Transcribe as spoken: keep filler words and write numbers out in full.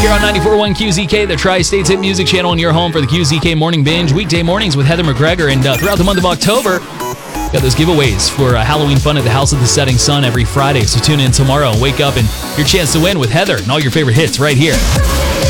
Here on ninety-four point one Q Z K, the Tri-State's hit music channel, and your home for the Q Z K Morning Binge, weekday mornings with Heather McGregor. And uh, throughout the month of October, got those giveaways for uh, Halloween fun at the House of the Setting Sun every Friday. So tune in tomorrow and wake up and your chance to win with Heather and all your favorite hits right here.